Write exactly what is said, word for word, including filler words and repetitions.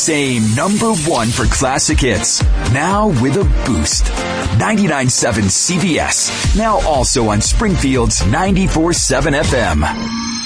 same number one for classic hits, now with a boost. ninety-nine point seven C B S, now also on Springfield's ninety-four point seven F M.